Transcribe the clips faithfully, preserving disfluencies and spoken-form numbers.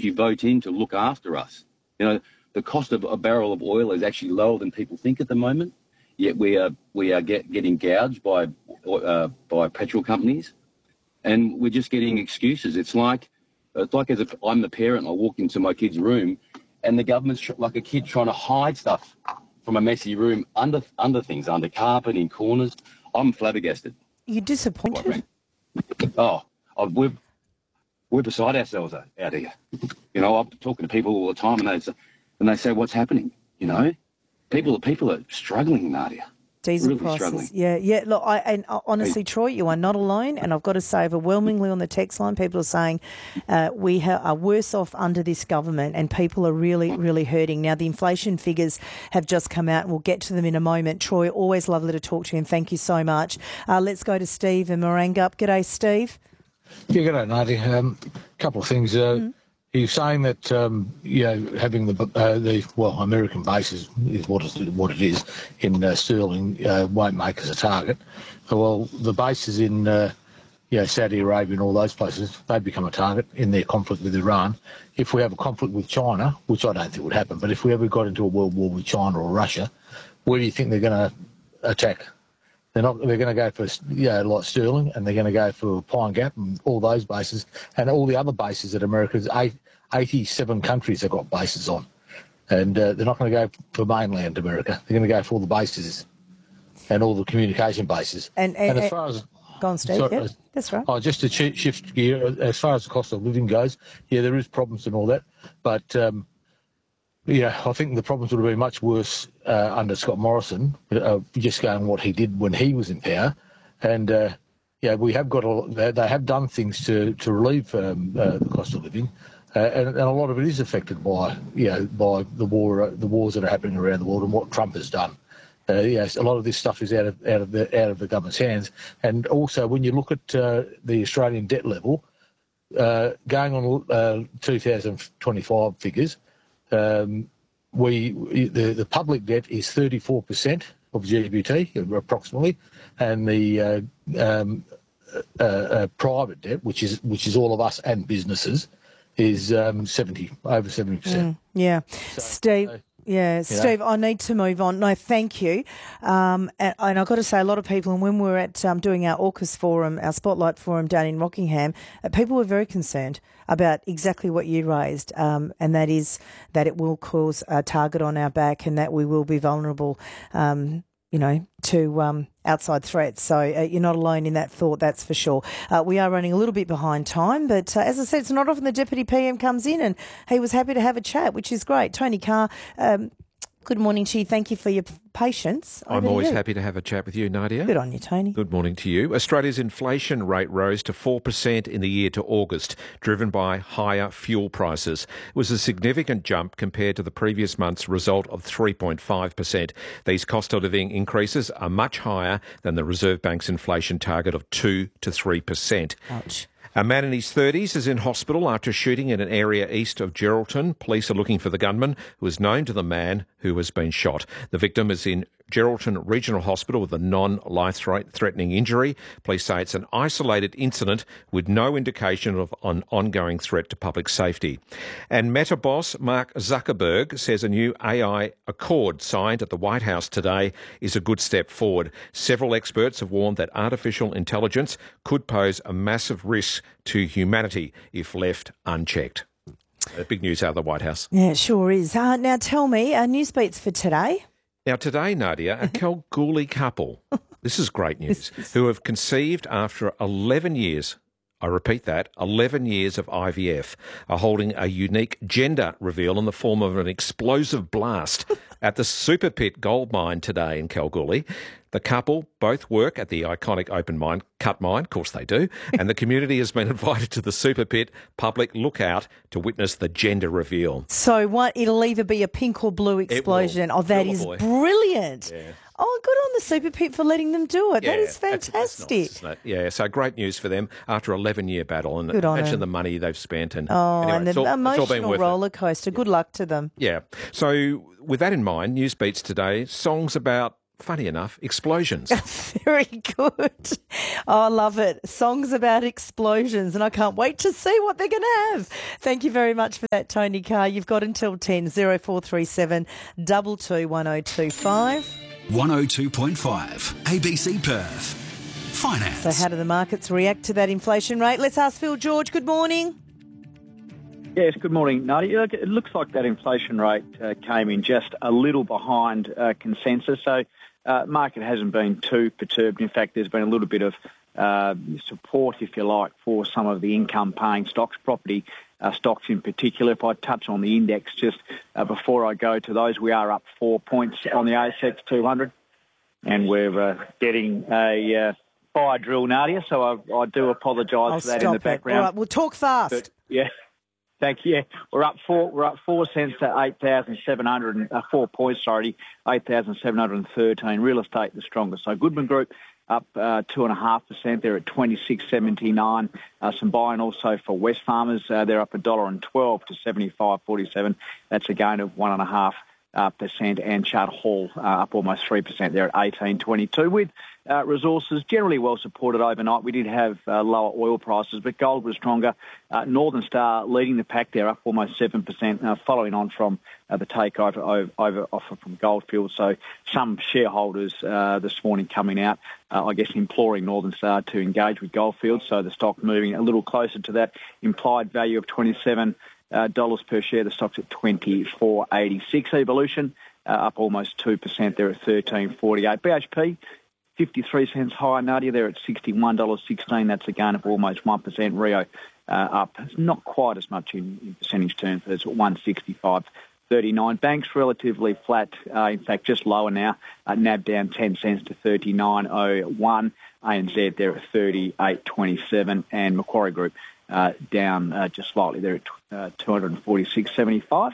you vote in to look after us. You know, the cost of a barrel of oil is actually lower than people think at the moment, yet we are we are get, getting gouged by uh, by petrol companies, and we're just getting excuses. It's like it's like as if I'm the parent, I walk into my kid's room, and the government's tr- like a kid trying to hide stuff from a messy room under under things, under carpet, in corners. I'm flabbergasted. You're disappointed? Oh, I've, we're, we're beside ourselves out here. You know, I'm talking to people all the time, and they say, and they say, what's happening? You know, people, people are struggling, Nadia. Diesel really prices, struggling. yeah, yeah. Look, I and uh, honestly, Troy, you are not alone, and I've got to say, overwhelmingly on the text line, people are saying uh, we ha- are worse off under this government, and people are really, really hurting. Now, the inflation figures have just come out, and we'll get to them in a moment. Troy, always lovely to talk to you, and thank you so much. Uh, let's go to Steve and Marangup. G'day, Steve. Yeah, g'day, Nadia. A um, couple of things. Uh, Mm. He's saying that um, you know having the uh, the well American bases is what is what it is in uh, Sterling uh, won't make us a target. Well, the bases in uh, you know Saudi Arabia and all those places, they become a target in their conflict with Iran. If we have a conflict with China, which I don't think would happen, but if we ever got into a world war with China or Russia, where do you think they're going to attack? They're not. They're going to go for you know, like Sterling, and they're going to go for Pine Gap and all those bases, and all the other bases that America's eight, eighty-seven countries have got bases on, and uh, they're not going to go for mainland America. They're going to go for all the bases and all the communication bases. And, and, and as far as go on, Steve. sorry, Yep, that's right. Oh, just to ch- shift gear, as far as the cost of living goes, yeah, there is problems and all that, but. Um, Yeah, I think the problems would have been much worse uh, under Scott Morrison, uh, just going what he did when he was in power. And, uh, yeah, we have got a, they have done things to, to relieve um, uh, the cost of living. Uh, and, and a lot of it is affected by, you know, by the war, uh, the wars that are happening around the world and what Trump has done. Uh, yes, a lot of this stuff is out of out of the out of the government's hands. And also, when you look at uh, the Australian debt level, uh, going on uh, two thousand twenty-five figures, Um, we the, the public debt is thirty-four percent of G D P approximately, and the uh, um, uh, uh, private debt, which is which is all of us and businesses, is um, seventy over seventy percent. Mm, yeah, So, Steve. uh, Yeah, Steve, I need to move on. No, thank you. Um, and, and I've got to say, a lot of people, and when we were at um, doing our AUKUS forum, our Spotlight forum down in Rockingham, uh, people were very concerned about exactly what you raised, um, and that is that it will cause a target on our back and that we will be vulnerable, um, you know, to um, outside threats. So uh, you're not alone in that thought, that's for sure. Uh, we are running a little bit behind time, but uh, as I said, it's not often the Deputy P M comes in, and he was happy to have a chat, which is great. Tony Carr, um, good morning to you. Thank you for your patience. I'm Over always to you. happy to have a chat with you, Nadia. Good on you, Tony. Good morning to you. Australia's inflation rate rose to four percent in the year to August, driven by higher fuel prices. It was a significant jump compared to the previous month's result of three point five percent. These cost of living increases are much higher than the Reserve Bank's inflation target of two to three percent. Ouch. A man in his thirties is in hospital after shooting in an area east of Geraldton. Police are looking for the gunman, who is known to the man who has been shot. The victim is in Geraldton Regional Hospital with a non-life-threatening injury. Police say it's an isolated incident with no indication of an ongoing threat to public safety. And Meta boss Mark Zuckerberg says a new A I accord signed at the White House today is a good step forward. Several experts have warned that artificial intelligence could pose a massive risk to humanity if left unchecked. Uh, big news out of the White House. Yeah, it sure is. Uh, now tell me, uh, news beats for today. Now today, Nadia, a Kalgoorlie couple, this is great news, who have conceived after eleven years, I repeat that, eleven years of I V F, are holding a unique gender reveal in the form of an explosive blast at the Super Pit gold mine today in Kalgoorlie. The couple both work at the iconic open mine, cut mine, of course they do, and the community has been invited to the Super Pit public lookout to witness the gender reveal. So what? It'll either be a pink or blue explosion. Oh, that is brilliant. Yeah. Oh, good on the Super Pit for letting them do it. Yeah, that is that's- fantastic. that's nice, isn't it? Yeah, so great news for them after an eleven-year battle. And Good on imagine them. the money they've spent. And Oh, anyway, and it's the all, it's all been emotional worth it. roller coaster. Good luck to them. Yeah. So with that in mind, News Beats today, songs about funny enough, explosions. Very good. Oh, I love it. Songs about explosions, and I can't wait to see what they're going to have. Thank you very much for that, Tony Carr. You've got until ten, oh four three seven, two two one oh two five. one oh two point five, A B C Perth. Finance. So how do the markets react to that inflation rate? Let's ask Phil George. Good morning. Yes, good morning, Nadia. It looks like that inflation rate uh, came in just a little behind uh, consensus. So uh, market hasn't been too perturbed. In fact, there's been a little bit of uh, support, if you like, for some of the income-paying stocks, property uh, stocks in particular. If I touch on the index just uh, before I go to those, we are up four points on the A S X two hundred, and we're uh, getting a uh, fire drill, Nadia, so I, I do apologise for that in the background. All right, we'll talk fast. But, yeah. Thank you. Yeah, we're up four. We're up four cents to eight thousand seven hundred. Uh, four points, sorry, eight thousand seven hundred and thirteen. Real estate the strongest. So Goodman Group up uh, two and a half percent. They're at twenty six seventy nine. Uh, some buying also for Wesfarmers. Uh, they're up a dollar and twelve to seventy five forty seven. That's a gain of one and a half uh, percent. And Chart Hall uh, up almost three percent. They're at eighteen twenty two with. Uh, resources generally well supported overnight. We did have uh, lower oil prices, but gold was stronger. Uh, Northern Star leading the pack there, up almost seven percent, uh, following on from uh, the takeover over, over offer from Goldfields. So some shareholders uh, this morning coming out, uh, I guess, imploring Northern Star to engage with Goldfields. So the stock moving a little closer to that implied value of twenty-seven dollars per share. The stock's at twenty-four eighty-six. Evolution uh, up almost two percent. They're at thirteen forty-eight. B H P fifty-three cents higher, Nadia. They're at sixty-one dollars sixteen. That's a gain of almost one percent. Rio uh, up. It's not quite as much in, in percentage terms, but it's at one sixty-five thirty-nine. Banks relatively flat. Uh, in fact, just lower now. Uh, N A B down ten cents to thirty-nine oh one. A N Z, they're at thirty-eight twenty-seven. And Macquarie Group uh, down uh, just slightly. They're at uh, two forty-six seventy-five.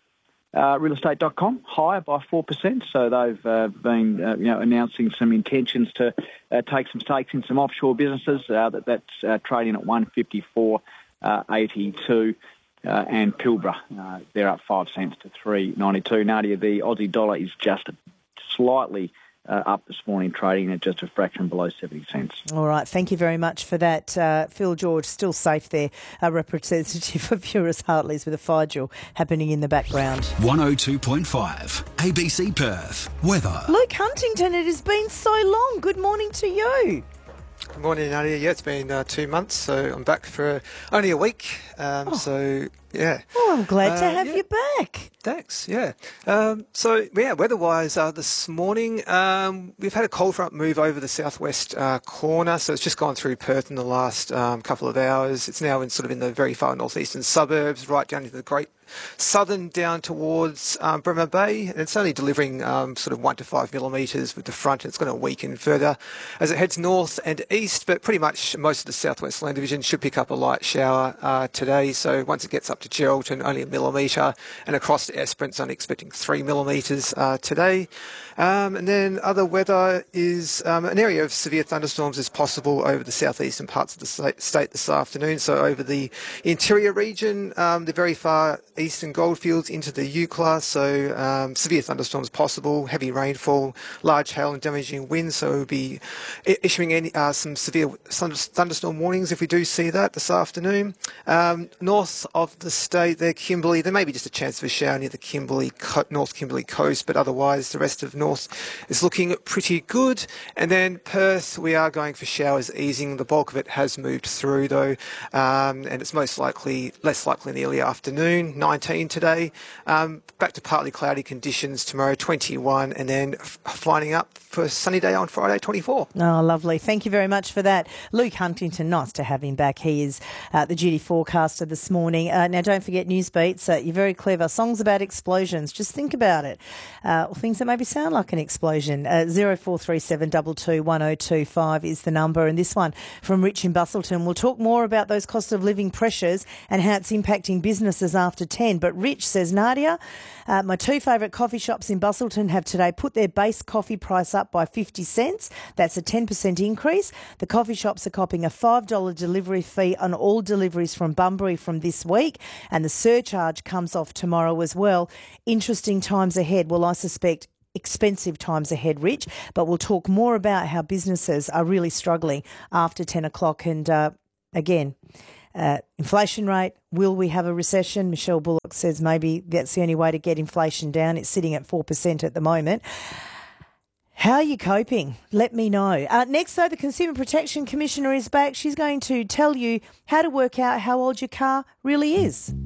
Uh, real estate dot com higher by four percent, so they've uh, been uh, you know announcing some intentions to uh, take some stakes in some offshore businesses. Uh, that that's uh, trading at one fifty-four eighty-two, uh, and Pilbara uh, they're up five cents to three ninety-two. Nadia, the Aussie dollar is just slightly Uh, up this morning, trading at just a fraction below seventy cents. All right, thank you very much for that. Uh, Phil George, still safe there, a representative of Eurus Hartleys with a fire drill happening in the background. one oh two point five, A B C Perth. Weather. Luke Huntington, it has been so long. Good morning to you. Good morning, Nadia. Yeah, it's been uh, two months, so I'm back for only a week. Um, Oh. So, yeah. Oh, I'm glad to Uh, have yeah. you back. Thanks, yeah. Um, so, yeah, weather-wise, uh, this morning, um, we've had a cold front move over the southwest uh, corner, so it's just gone through Perth in the last um, couple of hours. It's now in sort of in the very far northeastern suburbs, right down into the Great Southern, down towards um, Bremer Bay, and it's only delivering um, sort of one to five millimetres with the front, and it's going to weaken further as it heads north and east, but pretty much most of the southwest land division should pick up a light shower uh, today. So once it gets up to Geraldton, only a millimetre, and across to Esperance, only expecting three millimetres uh, today. Um, and then other weather is um, an area of severe thunderstorms is possible over the southeastern parts of the state this afternoon. So over the interior region, um, the very far eastern goldfields into the Eucla. So um, severe thunderstorms possible, heavy rainfall, large hail and damaging winds. So we'll be issuing any, uh, some severe thunderstorm warnings if we do see that this afternoon. Um, north of the state there, Kimberley, there may be just a chance of a shower near the Kimberley, North Kimberley coast, but otherwise the rest of North is looking pretty good. And then Perth, we are going for showers easing. The bulk of it has moved through though, um, and it's most likely, less likely in the early afternoon, nineteen today. Um, back to partly cloudy conditions tomorrow, twenty-one, and then f- lining up for a sunny day on Friday, twenty-four. Oh, lovely. Thank you very much for that. Luke Huntington, nice to have him back. He is uh, the duty forecaster this morning. Uh, now, don't forget Newsbeats. Uh, you're very clever. Songs about explosions. Just think about it. Uh, or things that maybe sound like an explosion. Uh, zero four three seven two two one oh two five is the number. And this one from Rich in Bustleton. We'll talk more about those cost of living pressures and how it's impacting businesses after ten. But Rich says, Nadia, uh, my two favourite coffee shops in Bustleton have today put their base coffee price up by fifty cents. That's a ten percent increase. The coffee shops are copping a five dollars delivery fee on all deliveries from Bunbury from this week, and the surcharge comes off tomorrow as well. Interesting times ahead. Well, I suspect expensive times ahead, Rich, but we'll talk more about how businesses are really struggling after ten o'clock. And uh, again, uh, inflation rate, will we have a recession? Michelle Bullock says maybe that's the only way to get inflation down. It's sitting at four percent at the moment. How are you coping? Let me know. Uh, next, though, the Consumer Protection Commissioner is back. She's going to tell you how to work out how old your car really is.